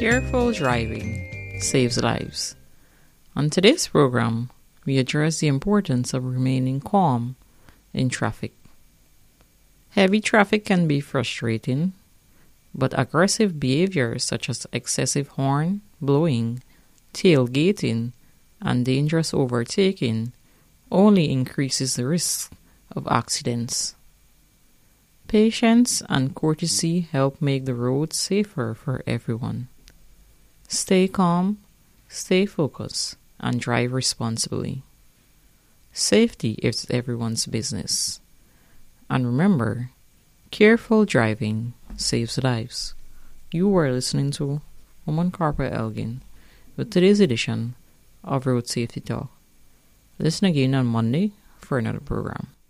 Careful driving saves lives. On today's program, we address the importance of remaining calm in traffic. Heavy traffic can be frustrating, but aggressive behaviors such as excessive horn blowing, tailgating, and dangerous overtaking only increases the risk of accidents. Patience and courtesy help make the road safer for everyone. Stay calm, stay focused, and drive responsibly. Safety is everyone's business. And remember, careful driving saves lives. You are listening to Woman Corporal Elgin with today's edition of Road Safety Talk. Listen again on Monday for another program.